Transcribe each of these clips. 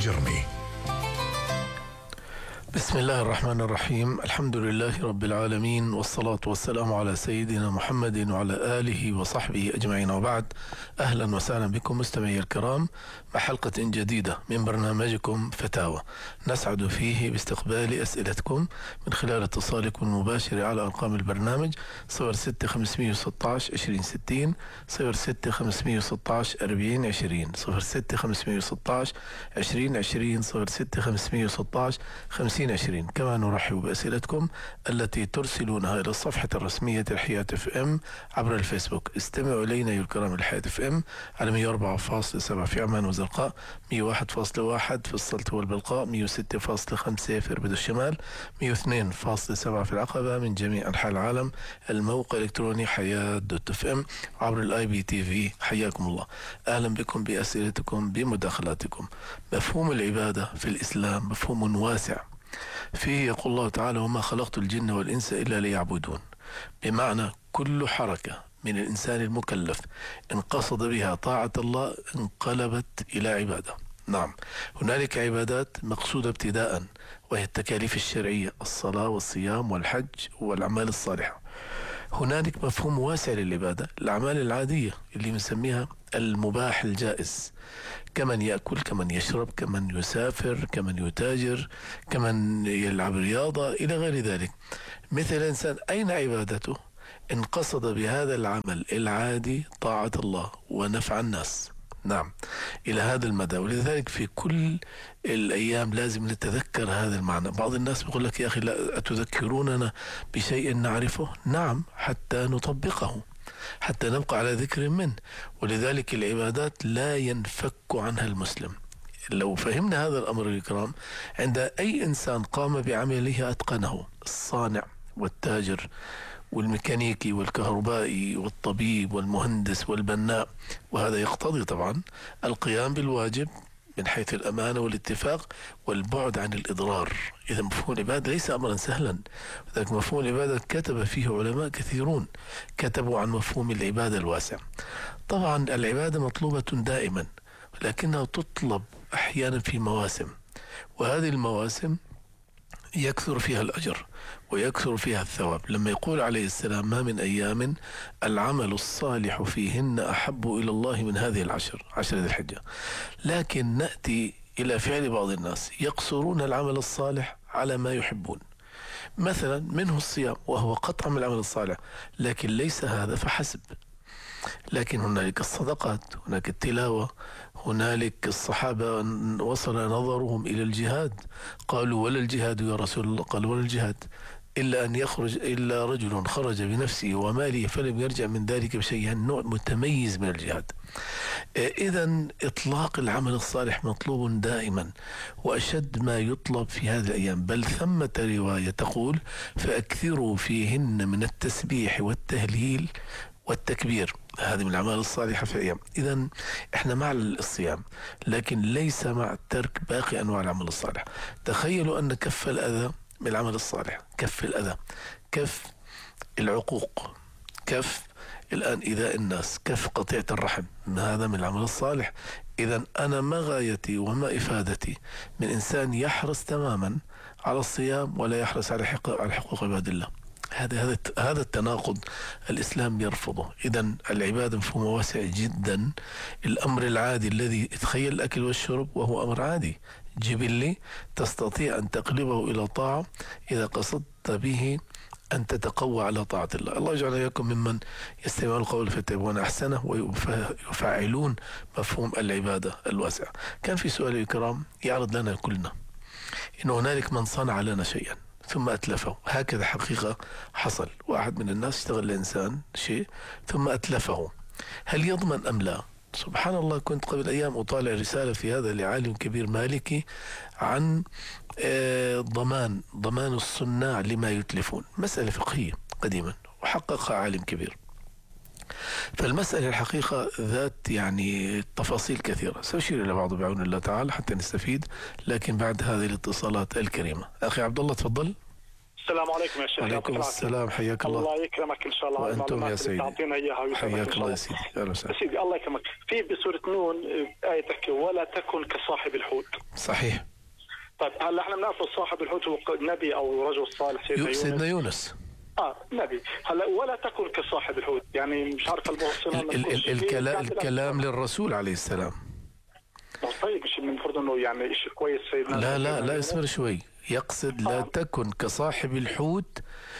الجرمي. بسم الله الرحمن الرحيم. الحمد لله رب العالمين، والصلاة والسلام على سيدنا محمد وعلى آله وصحبه أجمعين، وبعد. أهلا وسهلا بكم مستمعي الكرام مع حلقة جديدة من برنامجكم فتاوى، نسعد فيه باستقبال أسئلتكم من خلال اتصالكم المباشر على أرقام البرنامج 06 516 2060 06 516 4020 06 516 2020 06 516 5020. كما نرحب بأسئلتكم التي ترسلونها إلى الصفحة الرسمية الحياة اف ام عبر الفيسبوك. استمعوا إلينا يا الكرام الحياة اف ام على 104.7 في عمان وزرقاء، 101.1 في السلط والبلقاء، 106.5 في إربد الشمال، 102.7 في العقبة، من جميع أنحاء العالم. الموقع الإلكتروني حياة دوت اف ام عبر الاي بي تي في. حياكم الله، أهلا بكم بأسئلتكم بمداخلاتكم. مفهوم العبادة في الإسلام مفهوم واسع، فيه يقول الله تعالى: وما خلقت الجن والإنس إلا ليعبدون، بمعنى كل حركة من الإنسان المكلف إن قصد بها طاعة الله انقلبت إلى عبادة. نعم، هنالك عبادات مقصودة ابتداء، وهي التكاليف الشرعية: الصلاة والصيام والحج والأعمال الصالحة. هنالك مفهوم واسع للعبادة: الأعمال العادية اللي بنسميها المباح الجائز، كمن يأكل، كمن يشرب، كمن يسافر، كمن يتاجر، كمن يلعب رياضة إلى غير ذلك. مثل الإنسان أين عبادته إن قصد بهذا العمل العادي طاعة الله ونفع الناس. نعم، إلى هذا المدى. ولذلك في كل الأيام لازم نتذكر هذا المعنى. بعض الناس بيقول لك: يا أخي، لا أتذكروننا بشيء نعرفه؟ نعم، حتى نطبقه، حتى نبقى على ذكر منه. ولذلك العبادات لا ينفك عنها المسلم. لو فهمنا هذا الأمر الكرام، عند أي إنسان قام بعمله أتقنه: الصانع والتاجر والميكانيكي والكهربائي والطبيب والمهندس والبناء، وهذا يقتضي طبعا القيام بالواجب من حيث الأمانة والاتفاق والبعد عن الإضرار. إذا مفهوم العبادة ليس أمرا سهلا. لذلك مفهوم العبادة كتب فيه علماء كثيرون، كتبوا عن مفهوم العبادة الواسع. طبعا العبادة مطلوبة دائما، لكنها تطلب أحيانا في مواسم، وهذه المواسم يكثر فيها الأجر ويكثر فيها الثواب. لما يقول عليه السلام: ما من أيام العمل الصالح فيهن أحب إلى الله من هذه عشر ذي الحجة. لكن نأتي إلى فعل بعض الناس يقصرون العمل الصالح على ما يحبون، مثلا منه الصيام، وهو قطع من العمل الصالح، لكن ليس هذا فحسب. لكن هنالك الصدقات، هناك التلاوة، هنالك الصحابة وصل نظرهم إلى الجهاد، قالوا: ولا الجهاد يا رسول الله؟ قال: ولا الجهاد إلا أن يخرج إلا رجل خرج بنفسه وماله فلم يرجع من ذلك بشيء، نوع متميز من الجهاد. إذن إطلاق العمل الصالح مطلوب دائما، وأشد ما يطلب في هذه الأيام. بل ثمة رواية تقول: فأكثروا فيهن من التسبيح والتهليل والتكبير. هذه من الأعمال الصالحة في أيام. إذن إحنا مع الصيام، لكن ليس مع ترك باقي أنواع العمل الصالح. تخيلوا أن كف الأذى من العمل الصالح، كف الأذى، كف العقوق، كف الآن إيذاء الناس، كف قطيعة الرحم، هذا من العمل الصالح. إذن أنا ما غايتي وما إفادتي من إنسان يحرص تماما على الصيام ولا يحرص على حقوق عباد الله؟ هذا التناقض الإسلام يرفضه. إذن العبادة مفهوم واسع جدا. الأمر العادي الذي تخيل الأكل والشرب، وهو أمر عادي جبلي، تستطيع أن تقلبه إلى طاعة إذا قصدت به أن تتقوى على طاعة الله. الله يجعل إياكم ممن يستمعون القول فيتبعون أحسنه ويفعلون مفهوم العبادة الواسع. كان في سؤال الكرام يعرض لنا كلنا إن هنالك من صنع لنا شيئا ثم أتلفه. هكذا حقيقة حصل. واحد من الناس اشتغل لإنسان شيء ثم أتلفه، هل يضمن أم لا؟ سبحان الله، كنت قبل أيام أطالع رسالة في هذا لعالم كبير مالكي عن ضمان الصناع لما يتلفون، مسألة فقهية قديما وحققها عالم كبير. فالمسألة الحقيقة ذات يعني تفاصيل كثيرة، سأشير إلى بعض بعون الله تعالى حتى نستفيد، لكن بعد هذه الاتصالات الكريمة. أخي عبد الله، تفضل. السلام عليكم يا شيخ. وعليكم السلام، حياك الله. الله يكرمك ان شاء الله. وانتم يا سيدي تعطينا اياها حياك الله يا سيدي. اهلا وسهلا سيدي. الله يكرمك. في بسوره نون ايه تحكي ولا تكن كصاحب الحوت. صحيح. طيب هلا احنا بنعرف صاحب الحوت هو نبي او رجل صالح، سيدنا يونس. نبي. هلا ولا تكن كصاحب الحوت، يعني مش عارف الكلام للرسول عليه السلام. طيب مش المفروض انه يعني شيء كويس سيدنا؟ لا اصبر شوي. يقصد لا تكن كصاحب الحوت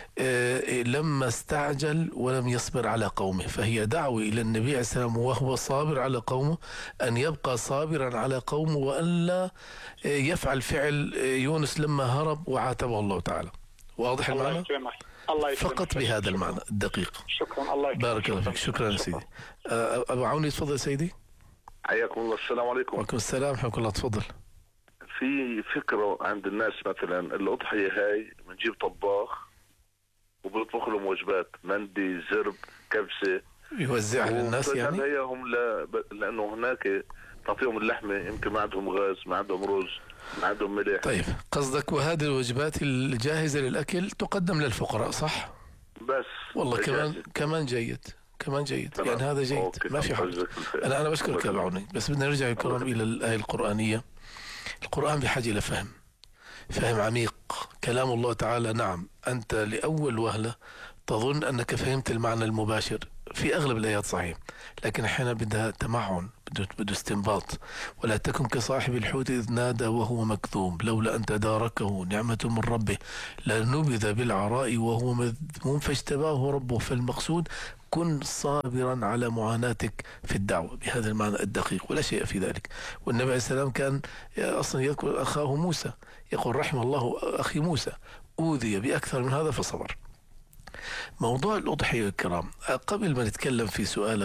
لما استعجل ولم يصبر على قومه، فهي دعوة إلى النبي عليه السلام وهو صابر على قومه أن يبقى صابرا على قومه وأن لا يفعل فعل يونس لما هرب وعاتبه الله تعالى. واضح المعنى؟ الله فقط بهذا المعنى الدقيق. شكرا. الله يكرمك. بارك الله فيك. شكرا سيدي. أبو عوني تفضل سيدي. حياكم الله. السلام عليكم. وعليكم السلام، حياكم الله. تفضل. في فكرة عند الناس مثلا الأضحية هاي بنجيب طباخ وبيطبخ لهم وجبات مندي زرب كبسة يوزعها للناس يعني؟ هيهم لأنه هناك تعطيهم اللحمة، يمكن ما عندهم غاز، ما عندهم رز، ما عندهم ملح. طيب قصدك وهذه الوجبات الجاهزة للأكل تقدم للفقراء صح؟ بس والله كمان جيد يعني هذا جيد ما في حد. أنا بشكرك يا أبو عوني، بس بدنا نرجع الكلام إلى الآية القرآنية. القرآن بحاجة إلى فهم عميق. كلام الله تعالى. نعم أنت لأول وهلة تظن أنك فهمت المعنى المباشر في أغلب الآيات، صحيح، لكن أحيانا بدها تمعن، بده استنباط. ولا تكن كصاحب الحوت إذ نادى وهو مكذوب لولا أن تداركه نعمة من ربه لنبذ بالعراء وهو مذموم فاجتباه ربه. فالمقصود كن صابرا على معاناتك في الدعوة بهذا المعنى الدقيق، ولا شيء في ذلك. والنبي عليه السلام كان أصلا يذكر أخاه موسى، يقول رحم الله أخي موسى أوذي بأكثر من هذا فصبر. موضوع الأضحية الكرام، قبل ما نتكلم في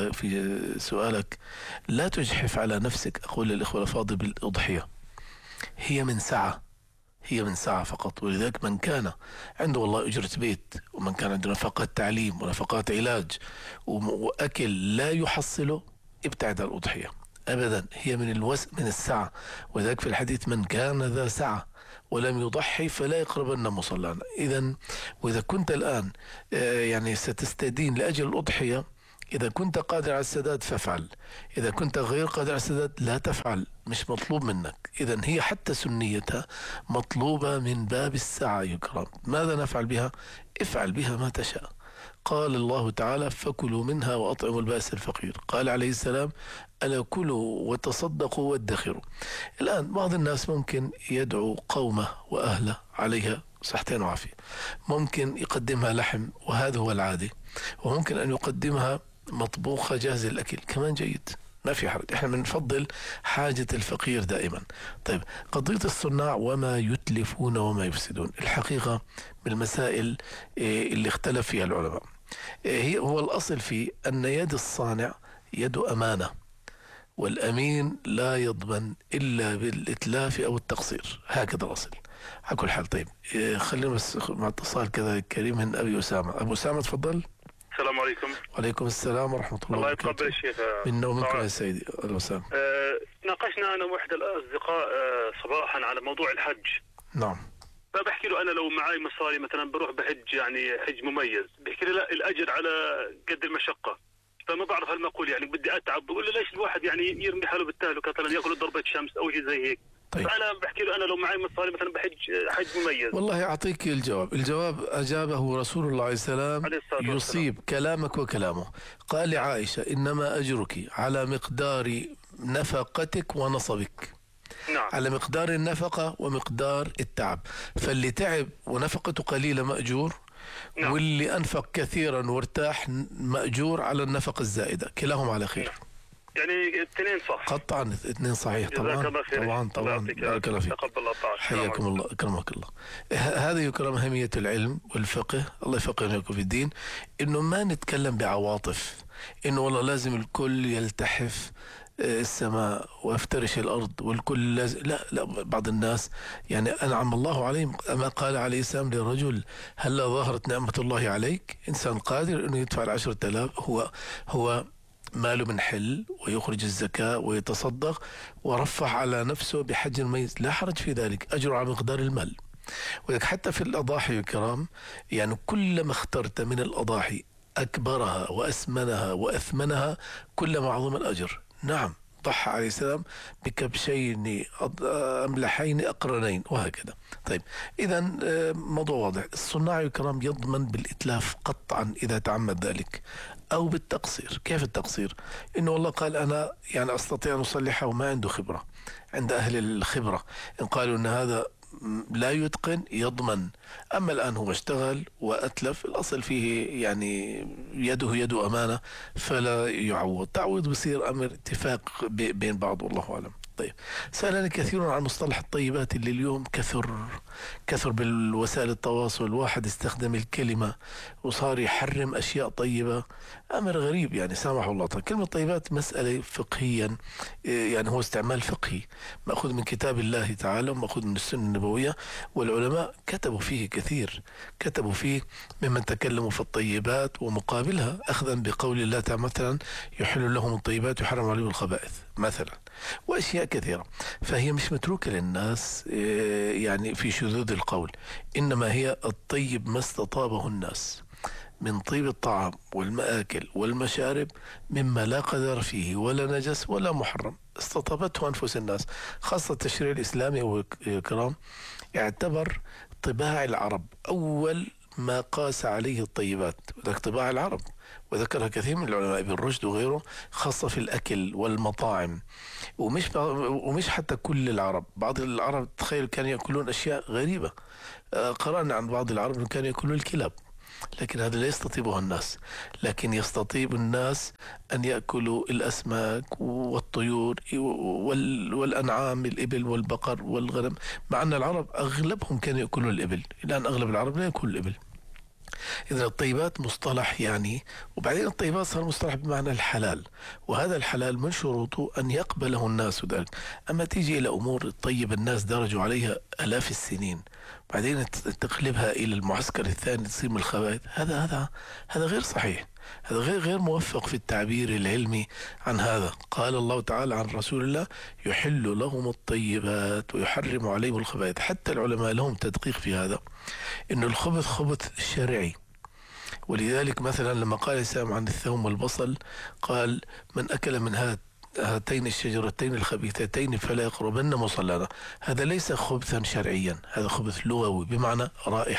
سؤالك لا تجحف على نفسك. أقول للإخوة الأفاضل بالأضحية هي من ساعة فقط. ولذلك من كان عنده والله أجرة بيت، ومن كان عنده نفقات تعليم ونفقات علاج وأكل لا يحصله، ابتعد عن الأضحية أبدا. هي من الساعة. وذلك في الحديث من كان ذا سعة ولم يضحي فلا يقربن مصلانا. وإذا كنت الآن يعني ستستدين لأجل الأضحية، إذا كنت قادر على السداد فافعل، إذا كنت غير قادر على السداد لا تفعل، مش مطلوب منك. إذن هي حتى سنيتها مطلوبة من باب السعة يكرم. ماذا نفعل بها؟ افعل بها ما تشاء. قال الله تعالى فكلوا منها وأطعموا البائس الفقير. قال عليه السلام ألا كلوا وتصدقوا وادخروا. الآن بعض الناس ممكن يدعو قومه وأهله عليها صحتين وعافية، ممكن يقدمها لحم وهذا هو العادي، وممكن أن يقدمها مطبوخة جاهزة الأكل كمان جيد، ما في حرج. احنا بنفضل حاجة الفقير دائما. طيب قضية الصناع وما يتلفون وما يفسدون، الحقيقة من المسائل اللي اختلف فيها العلماء. هو الأصل في أن يد الصانع يد أمانة، والأمين لا يضمن إلا بالإتلاف أو التقصير، هكذا الأصل على كل حال. طيب خلينا بس مع اتصال كذا كريم من أبي أسامة. أبو أسامة تفضل. السلام عليكم. وعليكم السلام ورحمة الله وبركاته. الله يتقبل الشيخ. منا ومنكم يا سيدي. أهلا وسهلا. ناقشنا أنا وأحد الأصدقاء صباحا على موضوع الحج. نعم. فبحكي له أنا لو معي مصاري مثلا بروح بحج يعني حج مميز، بحكي لي لا الأجر على قد المشقة. فما بعرف هالمقول يعني بدي أتعب، بقول له ليش الواحد يعني يرمي حاله بالتهلكة مثلا يأكل ضربة شمس أو شيء زي هيك. طيب. فأنا بحكي له أنا لو معي مصاري مثلا بحج حج مميز. والله أعطيك الجواب أجابه رسول الله عليه السلام يصيب كلامك وكلامه. قال لعائشة إنما أجرك على مقدار نفقتك ونصبك. نعم. على مقدار النفقة ومقدار التعب، فاللي تعب ونفقته قليلة مأجور. نعم. واللي أنفق كثيرا وارتاح مأجور على النفقة الزائدة، كلاهم على خير. يعني الاثنين صح. قطعا الاثنين صحيح. طبعا بارك الله فيك. تقبل الله تعالى. حياكم الله اكرمك الله. هذا يكرم أهمية العلم والفقه، الله يفقهنا في الدين، انه ما نتكلم بعواطف، انه والله لازم الكل يلتحف السماء وافترش الأرض والكل لازم. لا بعض الناس يعني أنعم الله عليهم، أما قال عليه السلام للرجل هل ظهرت نعمة الله عليك؟ إنسان قادر أنه يدفع 10,000، هو ماله من حل ويخرج الزكاة ويتصدق ورفع على نفسه بحج الميز، لا حرج في ذلك، أجر على مقدار المال. ولك حتى في الأضاحي الكرام، يعني كلما اخترت من الأضاحي أكبرها وأسمنها وأثمنها كلما عظم الأجر. نعم، ضحى عليه السلام بكبشين أملحين أقرنين وهكذا. طيب، إذا موضوع واضح. الصناع الكرام يضمن بالإتلاف قطعا إذا تعمد ذلك أو بالتقصير. كيف التقصير؟ إنه والله قال أنا يعني أستطيع أن أصلحها وما عنده خبرة. عند أهل الخبرة إن قالوا أن هذا لا يتقن يضمن. أما الآن هو اشتغل وأتلف، الأصل فيه يعني يده يد أمانة فلا يعوض. تعويض بصير أمر اتفاق بين بعض، والله أعلم. طيب، سألني كثيرون عن مصطلح الطيبات اللي اليوم كثر بالوسائل التواصل. واحد استخدم الكلمة وصار يحرم أشياء طيبة، أمر غريب يعني، سامح الله. كلمة طيبات مسألة فقهيا، يعني هو استعمال فقهي مأخوذ من كتاب الله تعالى ومأخوذ من السنة النبوية، والعلماء كتبوا فيه كثير، كتبوا فيه ممن تكلموا في الطيبات ومقابلها، أخذا بقول الله تعالى مثلا يحل لهم الطيبات ويحرم عليهم الخبائث مثلا، وأشياء كثيرة. فهي مش متروكة للناس يعني في شذوذ القول، إنما هي الطيب ما استطابه الناس من طيب الطعام والمآكل والمشارب مما لا قدر فيه ولا نجس ولا محرم، استطابته أنفس الناس. خاصة التشريع الإسلامي والكرام يعتبر طباع العرب أول ما قاس عليه الطيبات، وذلك طباع العرب، وذكرها كثير من العلماء ابن رشد وغيره، خاصة في الأكل والمطاعم. ومش حتى كل العرب، بعض العرب تخيل كانوا يأكلون أشياء غريبة. قرأنا عن بعض العرب أنهم كانوا يأكلون الكلاب، لكن هذا لا يستطيبه الناس. لكن يستطيب الناس أن يأكلوا الأسماك والطيور والأنعام، الإبل والبقر والغنم، مع أن العرب أغلبهم كانوا يأكلون الإبل. الآن أغلب العرب لا يأكل الإبل. إذن الطيبات مصطلح يعني، وبعدين الطيبات صار مصطلح بمعنى الحلال، وهذا الحلال من شروطه أن يقبله الناس ذلك. أما تيجي إلى أمور الطيب الناس درجوا عليها آلاف السنين، بعدين تقلبها إلى المعسكر الثاني تصير من الخبائث، هذا غير صحيح، هذا غير موفق في التعبير العلمي عن هذا. قال الله تعالى عن رسول الله يحل لهم الطيبات ويحرم عليهم الخبائث. حتى العلماء لهم تدقيق في هذا، إن الخبث خبث شرعي. ولذلك مثلا لما قال الإسلام عن الثوم والبصل قال من أكل من هاتين الشجرتين الخبيثتين فلا يقربن مصلانا. هذا ليس خبثا شرعيا، هذا خبث لغوي بمعنى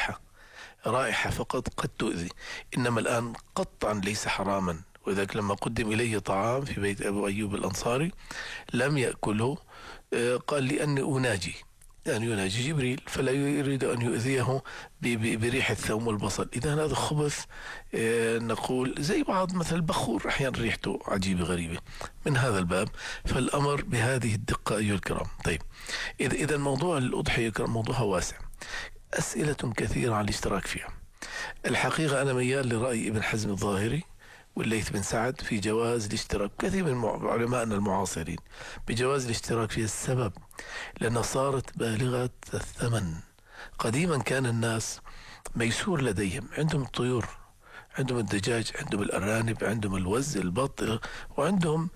رائحة فقط قد تؤذي. إنما الآن قطعا ليس حراما. وذلك لما قدم إليه طعام في بيت أبو أيوب الأنصاري لم يأكله، قال لأني أناجي، يعني يناجي جبريل فلا يريد أن يؤذيه بريح الثوم والبصل. إذا هذا خبث نقول زي بعض مثل البخور أحيانا ريحته عجيبة غريبة. من هذا الباب فالأمر بهذه الدقة أيها الكرام. طيب، إذا موضوع الأضحية موضوعها واسع، أسئلة كثيرة عن الاشتراك فيها. الحقيقة أنا ميال لرأي ابن حزم الظاهري والليث بن سعد في جواز الاشتراك، كثير من علمائنا المعاصرين بجواز الاشتراك فيها. السبب لأنها صارت بالغة الثمن. قديما كان الناس ميسور لديهم، عندهم الطيور، عندهم الدجاج، عندهم الأرانب، عندهم الوز، البط، وعندهم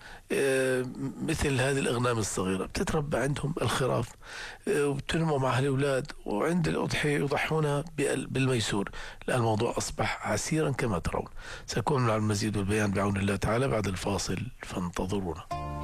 مثل هذه الأغنام الصغيرة بتتربى عندهم الخراف، وبتنمو مع الأولاد، وعند الأضحية يضحونها بالميسور. الآن الموضوع أصبح عسيرا كما ترون. سأكون مع المزيد والبيان بعون الله تعالى بعد الفاصل، فانتظرونا.